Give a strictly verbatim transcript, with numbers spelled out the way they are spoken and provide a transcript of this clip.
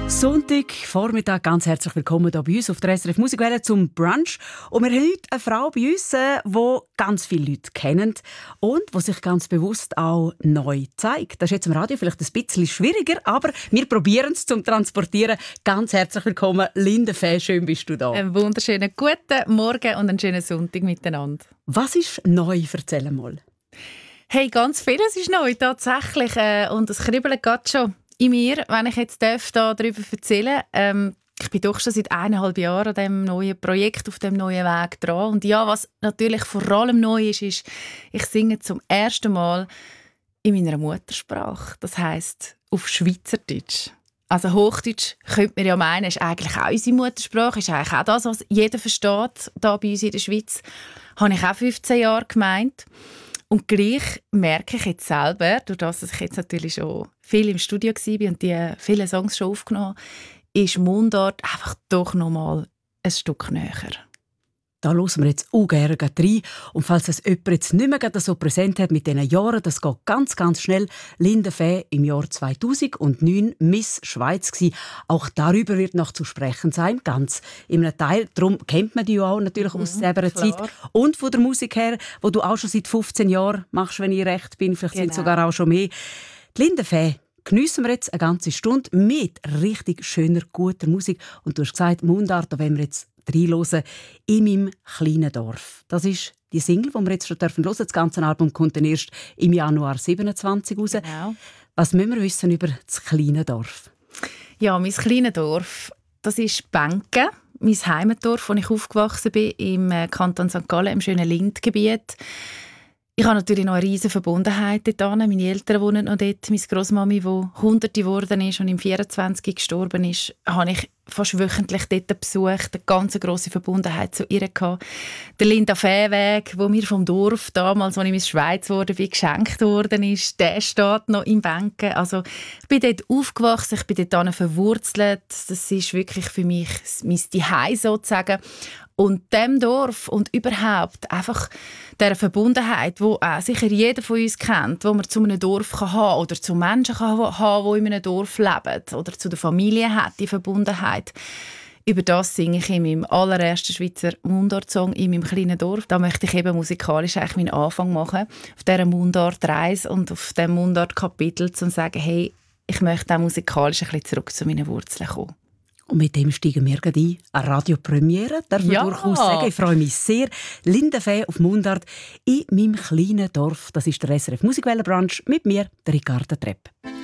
Sonntag, Vormittag, ganz herzlich willkommen hier bei uns auf der S R F Musikwelle zum Brunch. Und wir haben heute eine Frau bei uns, die ganz viele Leute kennen und die sich ganz bewusst auch neu zeigt. Das ist jetzt im Radio vielleicht ein bisschen schwieriger, aber wir probieren es zum Transportieren. Ganz herzlich willkommen, Linda Fäh, schön bist du da. Einen wunderschönen guten Morgen und einen schönen Sonntag miteinander. Was ist neu? Erzähl mal. Hey, ganz vieles ist neu, tatsächlich. Und es kribbelt gerade schon in mir, wenn ich jetzt darf, da darüber erzählen. Ähm, ich bin doch schon seit eineinhalb Jahren an diesem neuen Projekt, auf dem neuen Weg dran. Und ja, was natürlich vor allem neu ist, ist, ich singe zum ersten Mal in meiner Muttersprache. Das heisst auf Schweizerdeutsch. Also Hochdeutsch könnte man ja meinen, ist eigentlich auch unsere Muttersprache, ist eigentlich auch das, was jeder versteht, da bei uns in der Schweiz. Habe ich auch fünfzehn Jahre gemeint. Und gleich merke ich jetzt selber, durch das, dass ich jetzt natürlich schon viel im Studio war und die viele Songs schon aufgenommen habe, ist Mundart einfach doch noch mal ein Stück näher. Da hören wir jetzt auch gerne rein. Und falls es jemand jetzt nicht mehr so präsent hat mit diesen Jahren, das geht ganz, ganz schnell. Linda Fäh im Jahr zweitausendneun Miss Schweiz gsi. Auch darüber wird noch zu sprechen sein, ganz in einem Teil. Darum kennt man die auch natürlich aus mhm, dieser Zeit. Und von der Musik her, wo du auch schon seit fünfzehn Jahren machst, wenn ich recht bin. Vielleicht genau. Sind es sogar auch schon mehr. Die Linda Fäh geniessen wir jetzt eine ganze Stunde mit richtig schöner, guter Musik. Und du hast gesagt, Mundart, da wollen wir jetzt reinhören, in meinem kleinen Dorf. Das ist die Single, die wir jetzt schon hören dürfen. Das ganze Album kommt dann erst im Januar siebenundzwanzig raus. Genau. Was müssen wir wissen über das kleine Dorf? Ja, mein kleines Dorf, das ist Benken, mein Heimatdorf, wo ich aufgewachsen bin, im Kanton Sankt Gallen, im schönen Lindgebiet. Ich habe natürlich noch eine riesige Verbundenheit dort. Meine Eltern wohnen noch dort. Meine Grossmami, die Hunderte geworden ist und im vierundzwanzig gestorben ist, habe ich fast wöchentlich dort besucht. Eine ganz grosse Verbundenheit zu ihr gehabt. Der Linda Fäh-Weg, wo mir vom Dorf damals, als ich in die Schweiz wurde, geschenkt worden ist, der steht noch im Benken. Also ich bin dort aufgewachsen, ich bin dort verwurzelt. Das ist wirklich für mich mein Zuhause sozusagen. Und dem Dorf und überhaupt einfach dieser Verbundenheit, die auch sicher jeder von uns kennt, wo man zu einem Dorf kann haben oder zu Menschen kann haben, die in einem Dorf leben oder zu der Familie hat, die Verbundenheit. Über das singe ich in meinem allerersten Schweizer Mundart-Song in meinem kleinen Dorf. Da möchte ich eben musikalisch eigentlich meinen Anfang machen, auf dieser Mundart-Reise und auf diesem Mundart-Kapitel, um zu sagen, hey, ich möchte auch musikalisch ein bisschen zurück zu meinen Wurzeln kommen. Und mit dem steigen wir gleich ein. Eine Radiopremiere, darf man ja. durchaus sagen. Ich freue mich sehr. Linda Fäh auf Mundart in meinem kleinen Dorf. Das ist der S R F Musikwelle Brunch mit mir, der Ricarda Trepp.